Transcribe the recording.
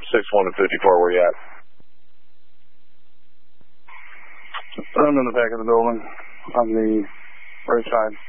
61 and 54, where you at? I'm in the back of the building on the right side.